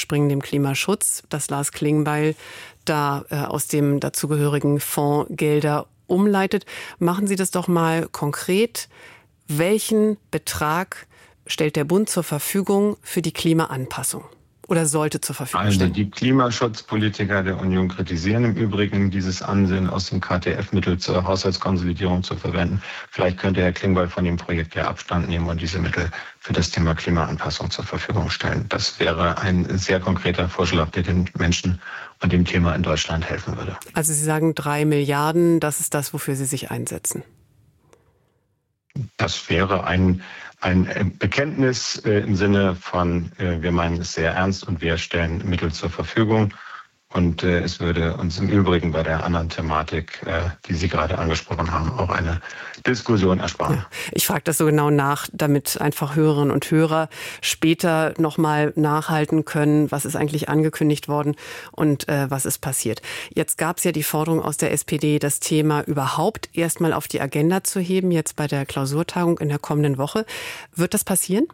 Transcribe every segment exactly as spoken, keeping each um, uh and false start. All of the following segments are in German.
entspringen dem Klimaschutz, dass Lars Klingbeil da äh, aus dem dazugehörigen Fonds Gelder umleitet. Machen Sie das doch mal konkret. Welchen Betrag stellt der Bund zur Verfügung für die Klimaanpassung? Oder sollte zur Verfügung stellen? Also die Klimaschutzpolitiker der Union kritisieren im Übrigen dieses Ansinnen, aus dem K T F-Mittel zur Haushaltskonsolidierung zu verwenden. Vielleicht könnte Herr Klingbeil von dem Projekt ja Abstand nehmen und diese Mittel für das Thema Klimaanpassung zur Verfügung stellen. Das wäre ein sehr konkreter Vorschlag, der den Menschen und dem Thema in Deutschland helfen würde. Also Sie sagen drei Milliarden, das ist das, wofür Sie sich einsetzen. Das wäre ein Ein Bekenntnis äh, im Sinne von, äh, wir meinen es sehr ernst und wir stellen Mittel zur Verfügung. Und äh, es würde uns im Übrigen bei der anderen Thematik, äh, die Sie gerade angesprochen haben, auch eine Diskussion ersparen. Ja, ich frage das so genau nach, damit einfach Hörerinnen und Hörer später nochmal nachhalten können, was ist eigentlich angekündigt worden und äh, was ist passiert. Jetzt gab es ja die Forderung aus der S P D, das Thema überhaupt erstmal auf die Agenda zu heben, jetzt bei der Klausurtagung in der kommenden Woche. Wird das passieren?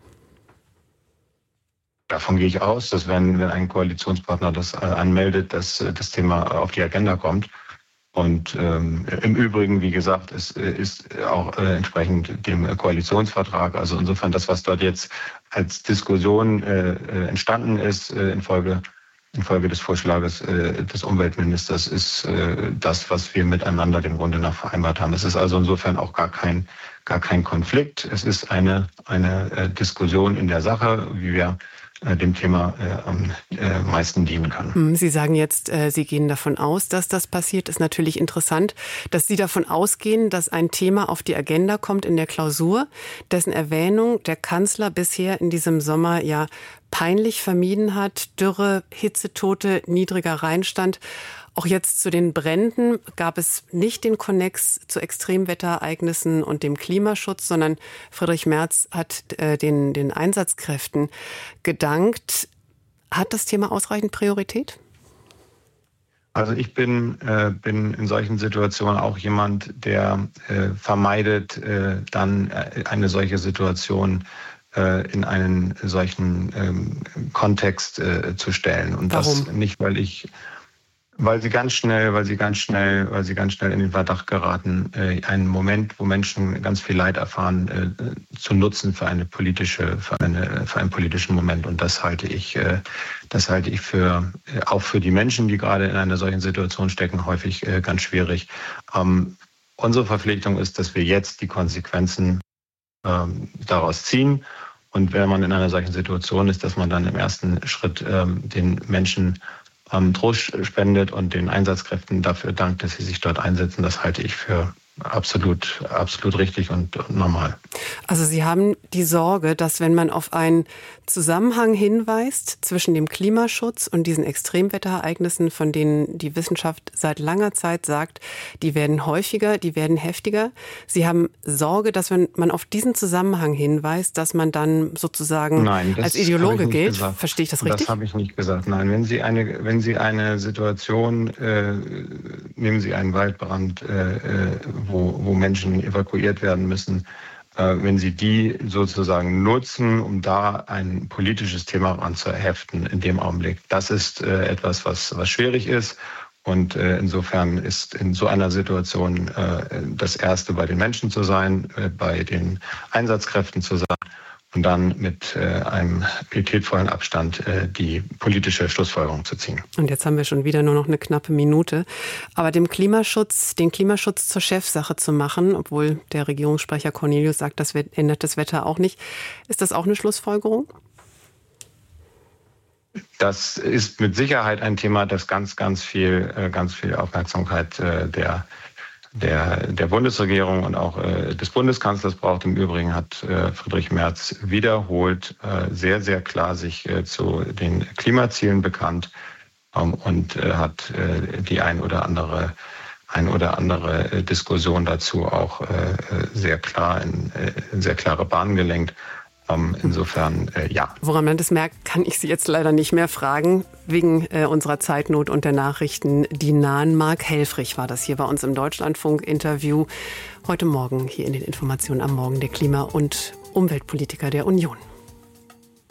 Davon gehe ich aus, dass wenn, wenn ein Koalitionspartner das äh, anmeldet, dass äh, das Thema auf die Agenda kommt. Und ähm, im Übrigen, wie gesagt, es äh, ist auch äh, entsprechend dem Koalitionsvertrag. Also insofern das, was dort jetzt als Diskussion äh, äh, entstanden ist äh, infolge, infolge des Vorschlages äh, des Umweltministers, ist äh, das, was wir miteinander dem Grunde nach vereinbart haben. Es ist also insofern auch gar kein, gar kein Konflikt. Es ist eine, eine äh, Diskussion in der Sache, wie wir dem Thema äh, am äh, meisten dienen kann. Sie sagen jetzt, äh, Sie gehen davon aus, dass das passiert. Ist natürlich interessant, dass Sie davon ausgehen, dass ein Thema auf die Agenda kommt in der Klausur, dessen Erwähnung der Kanzler bisher in diesem Sommer ja peinlich vermieden hat. Dürre, Hitzetote, niedriger Rheinstand. Auch jetzt zu den Bränden gab es nicht den Konnex zu Extremwetterereignissen und dem Klimaschutz, sondern Friedrich Merz hat äh, den, den Einsatzkräften gedankt. Hat das Thema ausreichend Priorität? Also ich bin, äh, bin in solchen Situationen auch jemand, der äh, vermeidet, äh, dann eine solche Situation äh, in einen solchen ähm, Kontext äh, zu stellen. Und Warum? Das nicht, weil ich... Weil sie ganz schnell, weil sie ganz schnell, weil sie ganz schnell in den Verdacht geraten, einen Moment, wo Menschen ganz viel Leid erfahren, zu nutzen für eine politische, für eine, für einen politischen Moment. Und das halte ich, das halte ich für, auch für die Menschen, die gerade in einer solchen Situation stecken, häufig ganz schwierig. Ähm, unsere Verpflichtung ist, dass wir jetzt die Konsequenzen ähm, daraus ziehen. Und wenn man in einer solchen Situation ist, dass man dann im ersten Schritt ähm, den Menschen Trost spendet und den Einsatzkräften dafür dankt, dass sie sich dort einsetzen, das halte ich für absolut, absolut richtig und, und normal. Also Sie haben die Sorge, dass wenn man auf einen Zusammenhang hinweist zwischen dem Klimaschutz und diesen Extremwetterereignissen, von denen die Wissenschaft seit langer Zeit sagt, die werden häufiger, die werden heftiger. Sie haben Sorge, dass wenn man auf diesen Zusammenhang hinweist, dass man dann sozusagen Nein, als Ideologe gilt. Gesagt. Verstehe ich das richtig? Das habe ich nicht gesagt. Nein, wenn Sie eine, wenn Sie eine Situation, äh, nehmen Sie einen Waldbrand, äh, wo, wo Menschen evakuiert werden müssen, äh, wenn Sie die sozusagen nutzen, um da ein politisches Thema ranzuheften in dem Augenblick. Das ist äh, etwas, was, was schwierig ist. Und äh, insofern ist in so einer Situation äh, das Erste, bei den Menschen zu sein, äh, bei den Einsatzkräften zu sein und dann mit äh, einem pietätvollen Abstand äh, die politische Schlussfolgerung zu ziehen. Und jetzt haben wir schon wieder nur noch eine knappe Minute. Aber dem Klimaschutz, den Klimaschutz zur Chefsache zu machen, obwohl der Regierungssprecher Cornelius sagt, das ändert das Wetter auch nicht, ist das auch eine Schlussfolgerung? Das ist mit Sicherheit ein Thema, das ganz, ganz viel, ganz viel Aufmerksamkeit der, der, der Bundesregierung und auch des Bundeskanzlers braucht. Im Übrigen hat Friedrich Merz wiederholt sehr, sehr klar sich zu den Klimazielen bekannt und hat die ein oder andere, ein oder andere Diskussion dazu auch sehr klar in, in sehr klare Bahnen gelenkt. Insofern, äh, ja. Woran man das merkt, kann ich Sie jetzt leider nicht mehr fragen, wegen äh, unserer Zeitnot und der Nachrichten, die nahen. Marc Helfrich war das hier bei uns im Deutschlandfunk-Interview. Heute Morgen hier in den Informationen am Morgen der Klima- und Umweltpolitiker der Union.